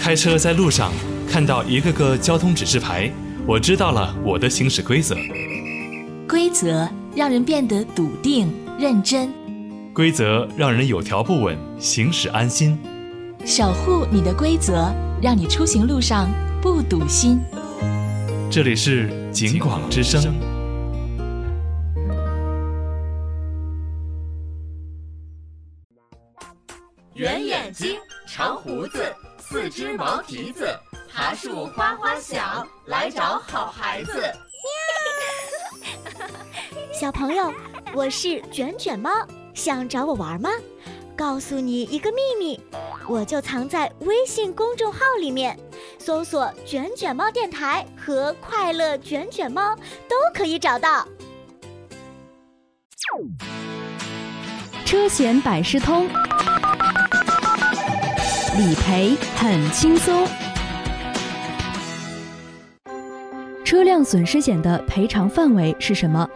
开车在路上看到一个个交通指示牌，我知道了我的行驶规则。 规则让人变得笃定认真， 规则让人有条不紊，行驶安心。 守护你的规则，让你出行路上不堵心。 这里是警广之声。 圆眼睛，长胡子，四只毛蹄子，爬树花花小，来找好孩子。 小朋友，我是卷卷猫，想找我玩吗？告诉你一个秘密，我就藏在微信公众号里面，搜索卷卷猫电台和快乐卷卷猫都可以找到。 车险百事通，理赔很轻松。车辆损失险的赔偿范围是什么？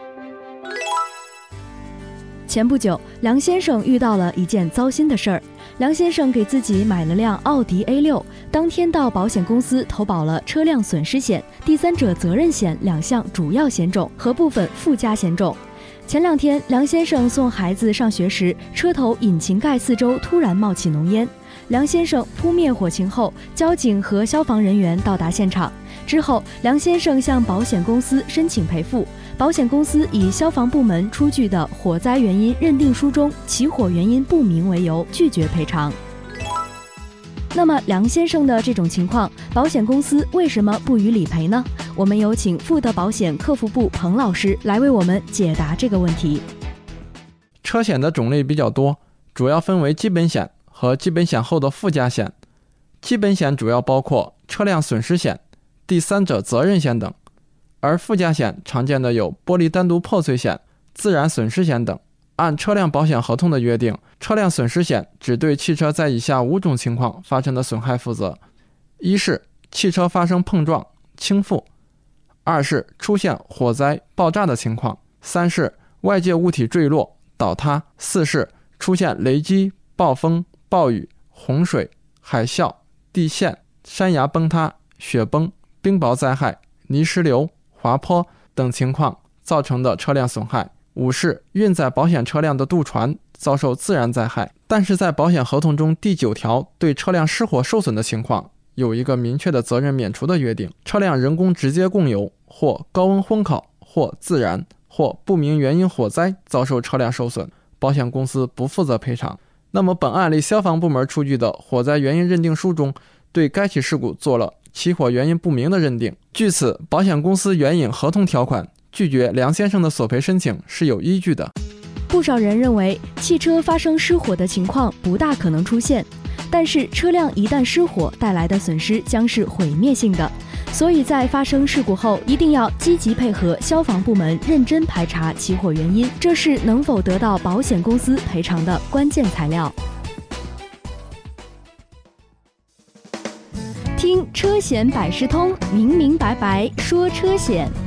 前不久，梁先生遇到了一件糟心的事儿。梁先生给自己买了辆奥迪 A6， 当天到保险公司投保了车辆损失险、第三者责任险2项主要险种和部分附加险种。前2天，梁先生送孩子上学时，车头引擎盖四周突然冒起浓烟。梁先生扑灭火情后，交警和消防人员到达现场。之后，梁先生向保险公司申请赔付，保险公司以消防部门出具的火灾原因认定书中起火原因不明为由，拒绝赔偿。那么梁先生的这种情况，保险公司为什么不予理赔呢？我们有请富德保险客服部彭老师来为我们解答这个问题。 车险的种类比较多，主要分为基本险和基本险后的附加险。基本险主要包括车辆损失险、第三者责任险等，而附加险常见的有玻璃单独破碎险、自然损失险等。按车辆保险合同的约定，车辆损失险只对汽车在以下5种情况发生的损害负责：一是汽车发生碰撞、倾覆；二是出现火灾、爆炸的情况；三是外界物体坠落、倒塌；四是出现雷击、暴风、暴雨、洪水、海啸、地陷、山崖崩塌、雪崩、冰雹灾害、泥石流、滑坡等情况造成的车辆损害；五是运载保险车辆的渡船遭受自然灾害。但是在保险合同中第9条对车辆失火受损的情况有一个明确的责任免除的约定：车辆人工直接供油或高温烘烤或自燃或不明原因火灾遭受车辆受损，保险公司不负责赔偿。那么本案例消防部门出具的火灾原因认定书中对该起事故做了起火原因不明的认定，据此保险公司援引合同条款拒绝梁先生的索赔申请是有依据的。 不少人认为汽车发生失火的情况不大可能出现，但是车辆一旦失火带来的损失将是毁灭性的，所以在发生事故后一定要积极配合消防部门认真排查起火原因，这是能否得到保险公司赔偿的关键材料。听车险百事通，明明白白说车险。